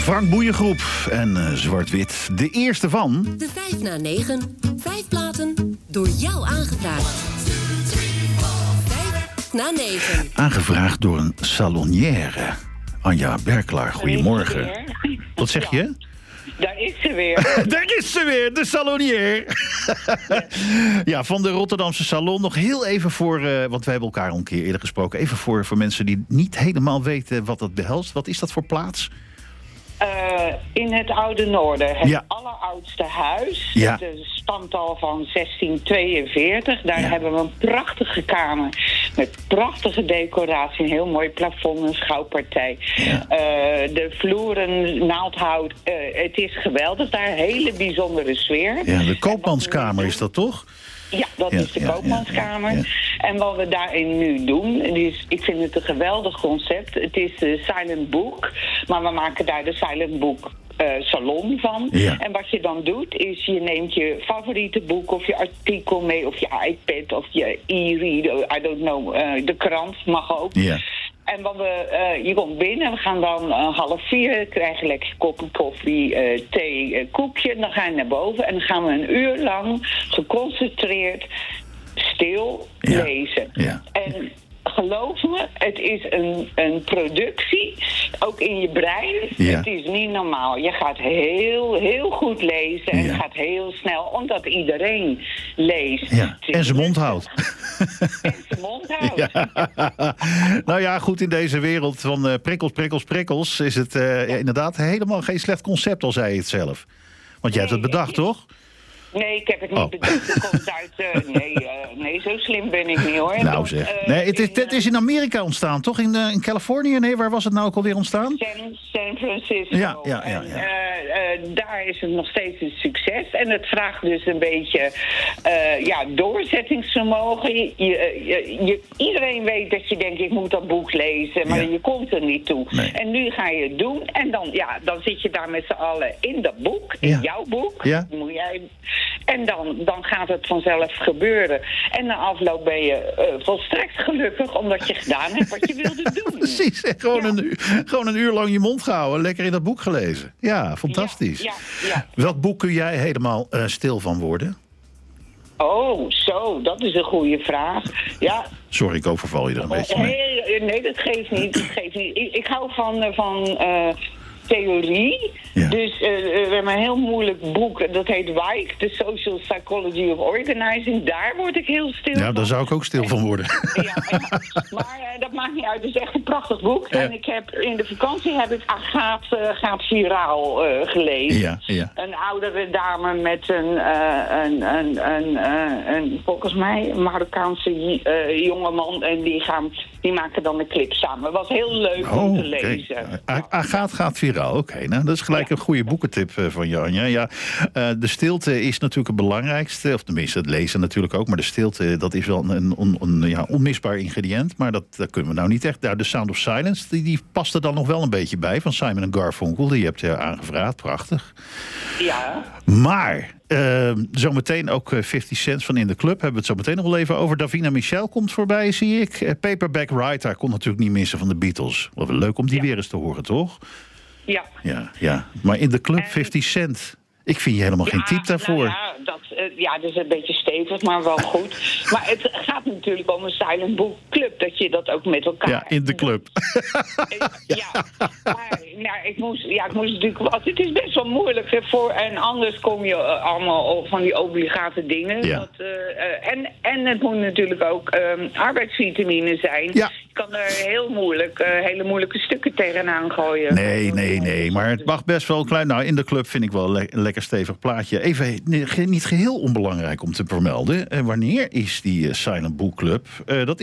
Frank Boeiengroep en Zwart-Wit. De eerste van... De 5 na 9. 5 platen door jou aangevraagd. 5 na 9. Aangevraagd door een salonière. Anja Berklaar, goedemorgen. Wat zeg je? Daar is ze weer. Daar is ze weer, de salonière. Ja, van de Rotterdamse Salon. Nog heel even voor, want wij hebben elkaar al een keer eerder gesproken. Even voor mensen die niet helemaal weten wat dat behelst. Wat is dat voor plaats? In het Oude Noorden. Het Ja. alleroudste huis. Ja. Het stamt al van 1642. Daar Ja. hebben we een prachtige kamer. Met prachtige decoratie. Een heel mooi plafond, een schouwpartij. Ja. De vloeren, naaldhout. Het is geweldig. Daar een hele bijzondere sfeer. Ja, de koopmanskamer is dat toch? Ja, dat Ja, is de ja, koopmanskamer. ja. En wat we daarin nu doen, ik vind het een geweldig concept. Het is de Silent Book, maar we maken daar de Silent Book salon van. Ja. En wat je dan doet, is je neemt je favoriete boek of je artikel mee, of je iPad of je e-reader, I don't know, de krant mag ook. Ja. En je komt binnen, we gaan dan 3:30, krijg je lekker kopje koffie, thee, koekje. En dan ga je naar boven en dan gaan we een uur lang geconcentreerd stil Ja. lezen. Ja. En geloof me, het is een productie, ook in je brein. Ja. Het is niet normaal. Je gaat heel goed lezen en Ja. het gaat heel snel, omdat iedereen leest. Ja. Het is En zijn mond houdt. En zijn mond houdt. Ja. Nou ja, goed, in deze wereld van prikkels is het inderdaad helemaal geen slecht concept, al zei je het zelf. Want jij hebt het bedacht, toch? Nee, ik heb het niet bedacht. Het komt uit... nee, zo slim ben ik niet, hoor. Nou zeg. Nee, het is in Amerika ontstaan, toch? In Californië? Nee, waar was het nou ook alweer ontstaan? San Francisco. Ja. En, daar is het nog steeds een succes. En het vraagt dus een beetje doorzettingsvermogen. Iedereen weet dat je denkt, ik moet dat boek lezen. Maar Ja. je komt er niet toe. Nee. En nu ga je het doen. En dan zit je daar met z'n allen in dat boek. In Ja. jouw boek. Ja. Moet jij... En dan gaat het vanzelf gebeuren. En na afloop ben je volstrekt gelukkig omdat je gedaan hebt wat je wilde doen. Precies, en gewoon een uur lang je mond gehouden, lekker in dat boek gelezen. Ja, fantastisch. Ja. Welk boek kun jij helemaal stil van worden? Oh, zo, dat is een goede vraag. Ja. Sorry, ik overval je er een beetje mee. Nee, dat geeft niet. Ik hou van theorie. Ja. Dus we hebben een heel moeilijk boek. Dat heet Weik, The Social Psychology of Organizing. Daar word ik heel stil Ja, van. daar zou ik ook stil van worden. Ja. Maar dat maakt niet uit. Het is echt een prachtig boek. Ja. En in de vakantie heb ik Agathe gaat viraal gelezen. Ja. Een oudere dame met een volgens mij Marokkaanse jongeman. En die maken dan een clip samen. Het was heel leuk om te lezen. Agathe gaat viraal. Oké, nou, dat is gelijk een goede boekentip van je, Anja. Ja, de stilte is natuurlijk het belangrijkste. Of tenminste, het lezen natuurlijk ook. Maar de stilte, dat is wel een onmisbaar ingrediënt. Maar dat kunnen we nou niet echt. The Sound of Silence, die past er dan nog wel een beetje bij. Van Simon & Garfunkel. Die hebt je aangevraagd. Prachtig. Ja. Maar zometeen ook 50 Cent van In The Club. Hebben we het zo meteen nog wel even over. Davina Michel komt voorbij, zie ik. Paperback Writer kon natuurlijk niet missen van de Beatles. Wat wel leuk om die weer eens te horen, toch? Ja. Ja. Maar In The Club, 50 Cent. Ik vind je helemaal geen type daarvoor. Nou ja, dat is een beetje stevig, maar wel goed. Maar het gaat natuurlijk om een silent book club, dat je dat ook met elkaar... Ja, in de club. Maar ik moest natuurlijk... Het is best wel moeilijk ervoor. En anders kom je allemaal van die obligate dingen. Ja. En het moet natuurlijk ook arbeidsvitamine zijn. Ja. Je kan er hele moeilijke stukken tegenaan gooien. Nee. Maar het mag best wel klein. Nou, In The Club vind ik wel een lekker stevig plaatje. Even niet geheel onbelangrijk om te vermelden. Wanneer is die Silent Book Club? Dat